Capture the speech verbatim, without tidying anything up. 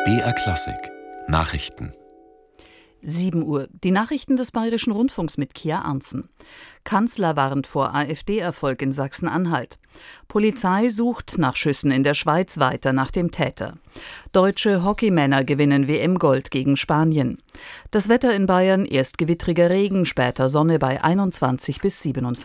B R Klassik Nachrichten. sieben Uhr. Die Nachrichten des Bayerischen Rundfunks mit Kia Arntzen. Kanzler warnt vor AfD-Erfolg in Sachsen-Anhalt. Polizei sucht nach Schüssen in der Schweiz weiter nach dem Täter. Deutsche Hockeymänner gewinnen W M-Gold gegen Spanien. Das Wetter in Bayern: erst gewittriger Regen, später Sonne bei einundzwanzig bis siebenundzwanzig